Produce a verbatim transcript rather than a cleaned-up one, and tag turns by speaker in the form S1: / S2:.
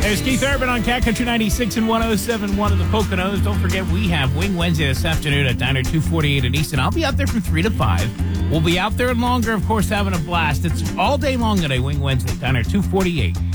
S1: There's Keith Urban on Cat Country ninety-six and one oh seven point one of the Poconos. Don't forget, we have Wing Wednesday this afternoon at Diner two forty-eight in Easton. I'll be out there from three to five. We'll be out there longer, of course, having a blast. It's all day long today, Wing Wednesday, Diner two forty-eight.